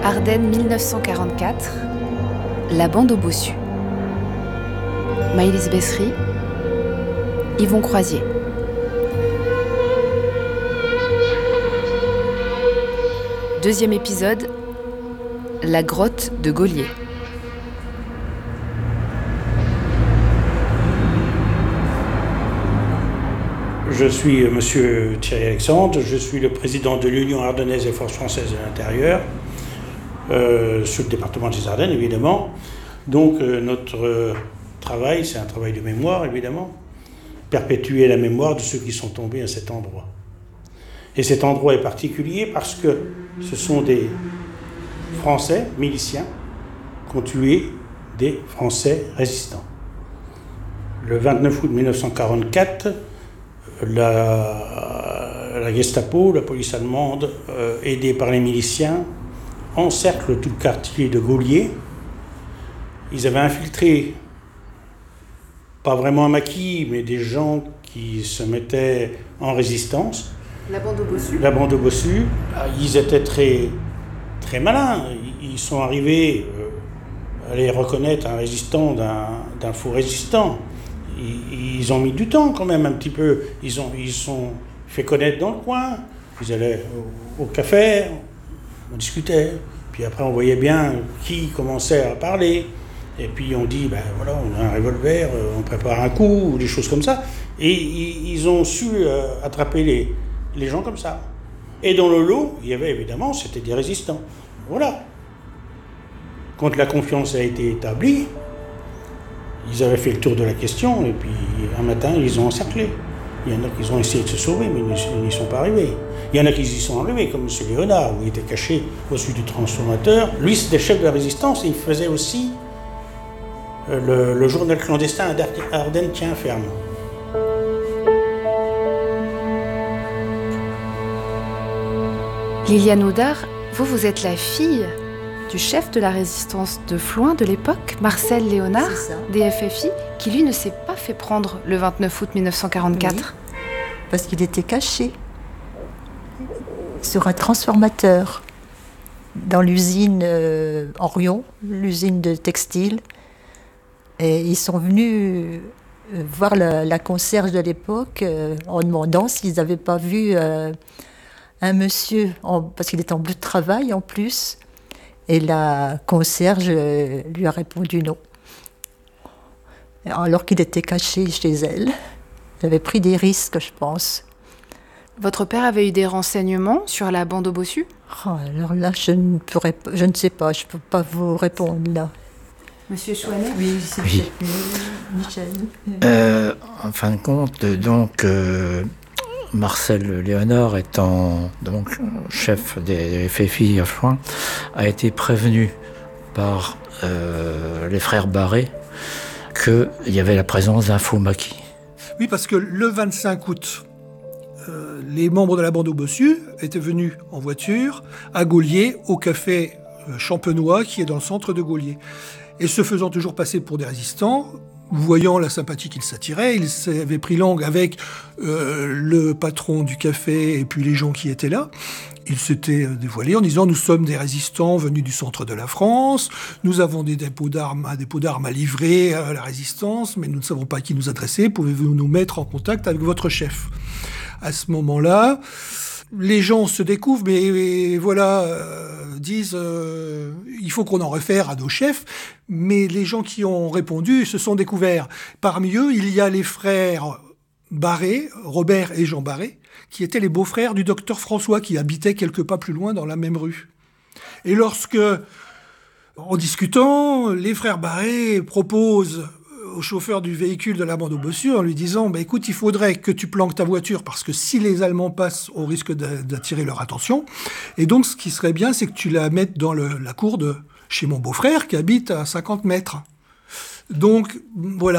Ardennes 1944, la bande au bossu. Maëlys Bessery, Yvon Croisier. Deuxième épisode, la grotte de Gaulier. Je suis monsieur Thierry Alexandre, je suis le président de l'Union ardennaise des forces françaises de l'intérieur, sur le département des Ardennes évidemment. Donc notre travail, c'est un travail de mémoire évidemment, perpétuer la mémoire de ceux qui sont tombés à cet endroit. Et cet endroit est particulier parce que ce sont des Français miliciens qui ont tué des Français résistants. Le 29 août 1944, la Gestapo, la police allemande, aidée par les miliciens, encercle tout le quartier de Gaulier. Ils avaient infiltré, pas vraiment un maquis, mais des gens qui se mettaient en résistance. La bande au bossu. La bande au bossu. Ils étaient très, très malins. Ils sont arrivés à les reconnaître un résistant d'un faux résistant. Ils ont mis du temps quand même un petit peu. Ils sont fait connaître dans le coin. Ils allaient au café, on discutait. Puis après on voyait bien qui commençait à parler. Et puis on dit, ben voilà, on a un revolver, on prépare un coup, ou des choses comme ça. Et ils ont su attraper les gens comme ça. Et dans le lot, il y avait évidemment, c'était des résistants. Voilà. Quand la confiance a été établie, ils avaient fait le tour de la question, et puis un matin, ils ont encerclé. Il y en a qui ont essayé de se sauver, mais ils n'y sont pas arrivés. Il y en a qui y sont arrivés, comme M. Léonard, où il était caché au-dessus du transformateur. Lui, c'était le chef de la résistance, et il faisait aussi le journal clandestin Ardennes tient ferme. Liliane Audard, vous êtes la fille du chef de la résistance de Floins de l'époque, Marcel Léonard, des FFI, qui lui ne s'est pas fait prendre le 29 août 1944. Oui, parce qu'il était caché sur un transformateur dans l'usine Orion, l'usine de textile. Et ils sont venus voir la concierge de l'époque en demandant s'ils n'avaient pas vu un monsieur, parce qu'il était en bleu de travail en plus. Et la concierge lui a répondu non. Alors qu'il était caché chez elle. Il avait pris des risques, je pense. Votre père avait eu des renseignements sur la bande au bossu ? Alors là, je ne sais pas, je ne peux pas vous répondre là. Monsieur Chouanet ? Oui, c'est oui. Michel. En fin de compte, donc, Marcel Léonard étant donc chef des FFI à Floins, a été prévenu par les frères Barré qu'il y avait la présence d'un faux maquis. Oui, parce que le 25 août, les membres de la bande au bossu étaient venus en voiture à Gaulier, au café Champenois, qui est dans le centre de Gaulier. Et se faisant toujours passer pour des résistants, voyant la sympathie qu'ils s'attiraient, ils s'avaient pris langue avec le patron du café et puis les gens qui étaient là. Ils s'étaient dévoilés en disant « Nous sommes des résistants venus du centre de la France, nous avons des dépôts d'armes à livrer à la résistance, mais nous ne savons pas à qui nous adresser, pouvez-vous nous mettre en contact avec votre chef ?» À ce moment-là, les gens se découvrent, mais voilà, disent il faut qu'on en réfère à nos chefs, mais les gens qui ont répondu se sont découverts. Parmi eux, il y a les frères Barré, Robert et Jean Barré, qui étaient les beaux-frères du docteur François, qui habitait quelques pas plus loin dans la même rue. Et lorsque, en discutant, les frères Barré proposent au chauffeur du véhicule de la bande au bossu en lui disant écoute, il faudrait que tu planques ta voiture parce que si les Allemands passent, on risque d'attirer leur attention. Et donc, ce qui serait bien, c'est que tu la mettes dans la cour de chez mon beau-frère qui habite à 50 mètres. Donc, voilà.